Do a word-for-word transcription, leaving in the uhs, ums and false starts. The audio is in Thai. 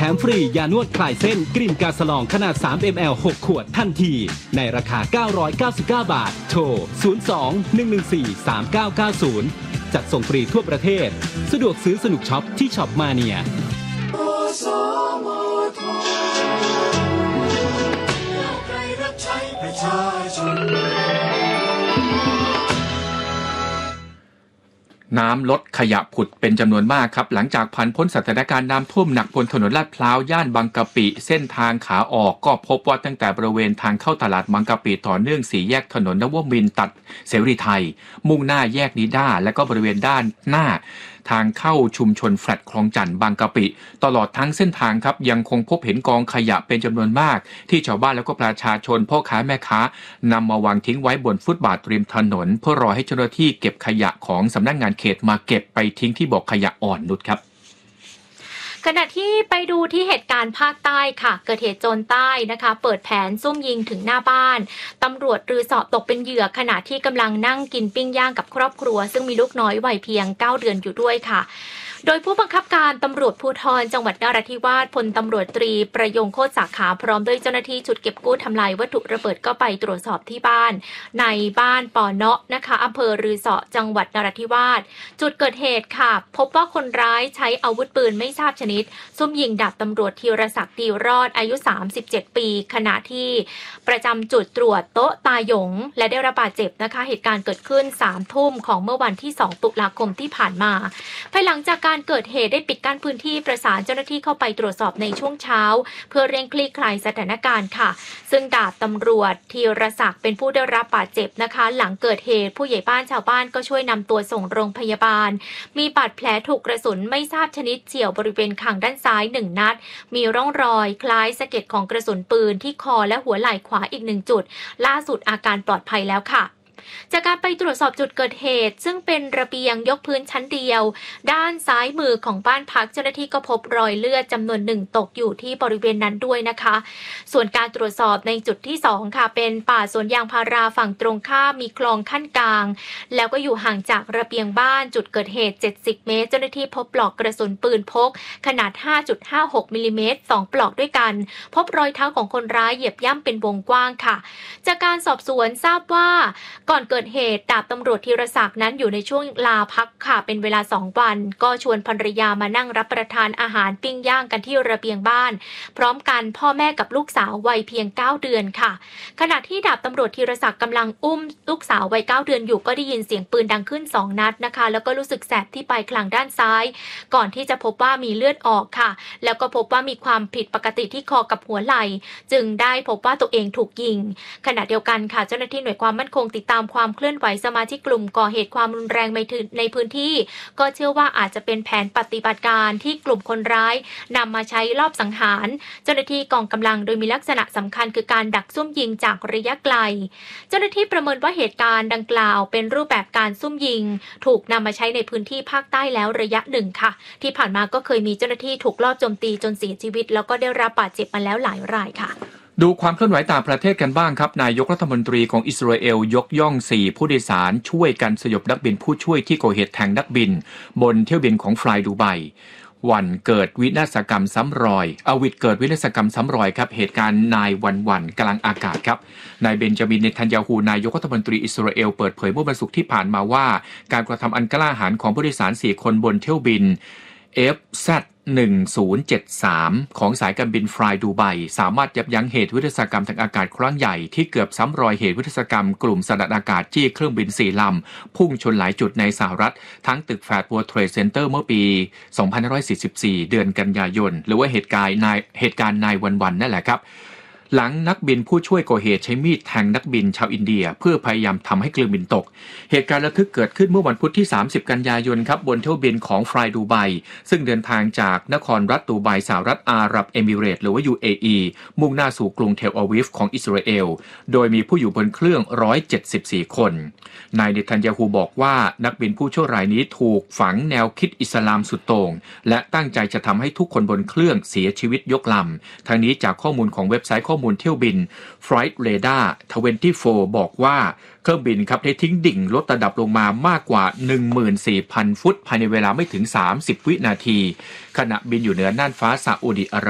มฟรียานวดคลายเส้นกลิ่นกาสลองขนาด สามมิลลิลิตร หก ขวดทันทีในราคา เก้าร้อยเก้าสิบเก้า บาทโทร ศูนย์ สอง หนึ่ง หนึ่ง สี่ สาม เก้า เก้า ศูนย์ จัดส่งฟรีทั่วประเทศสะดวกซื้อสนุกช็อปที่ช็อปมาเนียน้ำลดขยะผุดเป็นจำนวนมากครับหลังจากผ่านพ้นสถานการณ์น้ำท่วมหนักบนถนนลาดพร้าวย่านบางกะปิเส้นทางขาออกก็พบว่าตั้งแต่บริเวณทางเข้าตลาดบางกะปิต่อเนื่องสี่แยกถนนนวมินทร์ตัดเสรีไทยมุ่งหน้าแยกนิด้าและก็บริเวณด้านหน้าทางเข้าชุมชนแฟลตคลองจันทน์บางกะปิตลอดทั้งเส้นทางครับยังคงพบเห็นกองขยะเป็นจำนวนมากที่ชาวบ้านแล้วก็ประชาชนพ่อค้าแม่ค้านำมาวางทิ้งไว้บนฟุตบาทริมถนนเพื่อรอให้เจ้าหน้าที่เก็บขยะของสำนักงานเขตมาเก็บไปทิ้งที่บ่อขยะอ่อนนุชครับขณะที่ไปดูที่เหตุการณ์ภาคใต้ค่ะเกิดเหตุโจรใต้นะคะเปิดแผนซุ่มยิงถึงหน้าบ้านตำรวจรือสอบตกเป็นเหยื่อขณะที่กำลังนั่งกินปิ้งย่างกับครอบครัวซึ่งมีลูกน้อยวัยเพียงเก้าเดือนอยู่ด้วยค่ะโดยผู้บังคับการตำรวจภูธรจังหวัดนราธิวาสพลตำรวจตรีประยงโคตรสาขาพร้อมด้วยเจ้าหน้าที่ชุดเก็บกู้ทำลายวัตถุระเบิดก็ไปตรวจสอบที่บ้านในบ้านปอเนาะนะคะอำเภอรือสอจังหวัดนราธิวาสจุดเกิดเหตุค่ะพบว่าคนร้ายใช้อาวุธปืนไม่ทราบชนิดซุ่มยิงดาบตำรวจธีรศักดิ์ดีรอดอายุสามสิบเจ็ดปีขณะที่ประจำจุดตรวจโต๊ะตาหยงและได้รับบาดเจ็บนะคะเหตุการณ์เกิดขึ้นสามทุ่มของเมื่อวันที่สองตุลาคมที่ผ่านมาภายหลังจากการเกิดเหตุได้ปิดกั้นพื้นที่ประสานเจ้าหน้าที่เข้าไปตรวจสอบในช่วงเช้าเพื่อเร่งคลี่คลายสถานการณ์ค่ะซึ่งดาบตำรวจธีรศักดิ์เป็นผู้ได้รับบาดเจ็บนะคะหลังเกิดเหตุผู้ใหญ่บ้านชาวบ้านก็ช่วยนำตัวส่งโรงพยาบาลมีบาดแผลถูกกระสุนไม่ทราบชนิดเฉี่ยวบริเวณคางด้านซ้ายหนึ่งนัดมีร่องรอยคล้ายสะเก็ดของกระสุนปืนที่คอและหัวไหล่ขวาอีกหนึ่งจุดล่าสุดอาการปลอดภัยแล้วค่ะจากการไปตรวจสอบจุดเกิดเหตุซึ่งเป็นระเบียงยกพื้นชั้นเดียวด้านซ้ายมือของบ้านพักเจ้าหน้าที่ก็พบรอยเลือดจำนวนหนึ่งตกอยู่ที่บริเวณนั้นด้วยนะคะส่วนการตรวจสอบในจุดที่สองค่ะเป็นป่าสวนยางพาราฝั่งตรงข้ามมีคลองขั้นกลางแล้วก็อยู่ห่างจากระเบียงบ้านจุดเกิดเหตุเจ็ดสิบเมตรเจ้าหน้าที่พบปลอกกระสุนปืนพกขนาด ห้าจุดห้าหก มิลลิเมตรสองปลอกด้วยกันพบรอยเท้าของคนร้ายเหยียบย่ำเป็นวงกว้างค่ะจากการสอบสวนทราบว่าก่อนเกิดเหตุดาบตำรวจธีรศักดิ์นั้นอยู่ในช่วงลาพักค่ะเป็นเวลาสองวันก็ชวนภรรยามานั่งรับประทานอาหารปิ้งย่างกันที่ระเบียงบ้านพร้อมกันพ่อแม่กับลูกสาววัยเพียงเก้าเดือนค่ะขณะที่ดาบตำรวจธีรศักดิ์กำลังอุ้มลูกสาววัยเก้าเดือนอยู่ก็ได้ยินเสียงปืนดังขึ้นสองนัดนะคะแล้วก็รู้สึกแสบที่ปลายคางด้านซ้ายก่อนที่จะพบว่ามีเลือดออกค่ะแล้วก็พบว่ามีความผิดปกติที่คอกับหัวไหล่จึงได้พบว่าตัวเองถูกยิงขณะเดียวกันค่ะเจ้าหน้าที่หน่วยความมั่นคงติดตามความเคลื่อนไหวสมาชิกกลุ่มก่อเหตุความรุนแรงในพื้นที่ก็เชื่อว่าอาจจะเป็นแผนปฏิบัติการที่กลุ่มคนร้ายนำมาใช้ลอบสังหารเจ้าหน้าที่กองกำลังโดยมีลักษณะสำคัญคือการดักซุ่มยิงจากระยะไกลเจ้าหน้าที่ประเมินว่าเหตุการณ์ดังกล่าวเป็นรูปแบบการซุ่มยิงถูกนำมาใช้ในพื้นที่ภาคใต้แล้วระยะหนึ่งค่ะที่ผ่านมาก็เคยมีเจ้าหน้าที่ถูกลอบโจมตีจนเสียชีวิตแล้วก็ได้รับบาดเจ็บมาแล้วหลายรายค่ะดูความเคลื่อนไหวต่างประเทศกันบ้างครับนายกรัฐมนตรีของอิสราเอลยกย่องสี่ผู้โดยสารช่วยกันสยบนักบินผู้ช่วยที่ก่อเหตุแทงนักบินบนเที่ยวบินของฟลายดูไบวันเกิดวินาศกรรมซ้ำรอยอวิทเกิดวินาศกรรมซ้ำรอยครับเหตุการณ์นายวันวันกลางอากาศครับนายเบนจามินเนทันยาฮูนายกรัฐมนตรีอิสราเอลเปิดเผยเมื่อวันศุกร์ที่ผ่านมาว่าการกระทำอันกล้าหาญของผู้โดยสารสี่คนบนเที่ยวบิน เอฟ แซด หนึ่งศูนย์เจ็ดสาม ของสายการบินฟลายดูไบสามารถยับยั้งเหตุวินาศกรรมทางอากาศครั้งใหญ่ที่เกือบซ้ำรอยเหตุวินาศกรรมกลุ่มสลัดอากาศจี้เครื่องบินสี่ลำพุ่งชนหลายจุดในสหรัฐทั้งตึกแฟลต World Trade Center เมื่อปีสองพันห้าร้อยสี่สิบสี่เดือนกันยายนหรือว่าเหตุการณ์นายเหตุการณ์นายวันวันนั่นแหละครับหลังนักบินผู้ช่วยก่อเหตุใช้มีดแทงนักบินชาวอินเดียเพื่อพยายามทำให้เครื่องบินตกเหตุการณ์ระทึกเกิดขึ้นเมื่อวันพุธที่สามสิบกันยายนครับบนเที่ยวบินของฟลายดูไบซึ่งเดินทางจากนครรัฐดูไบสหรัฐอาหรับเอมิเรตส์หรือว่า ยู เอ อี มุ่งหน้าสู่กรุงเทลอาวีฟของอิสราเอลโดยมีผู้อยู่บนเครื่องหนึ่งร้อยเจ็ดสิบสี่คนนายเนทันยาฮูบอกว่านักบินผู้ช่วยรายนี้ถูกฝังแนวคิดอิสลามสุดโต่งและตั้งใจจะทำให้ทุกคนบนเครื่องเสียชีวิตยกลำทั้งนี้จากข้อมูลของเว็บไซต์ข้อมูลเที่ยวบิน Flight Radar ยี่สิบสี่ บอกว่าเครื่องบินครับได้ทิ้งดิ่งลดระดับลงมามากกว่า หนึ่งหมื่นสี่พัน ฟุตภายในเวลาไม่ถึงสามสิบวินาทีขณะบินอยู่เหนือน่านฟ้าซาอุดิอาระ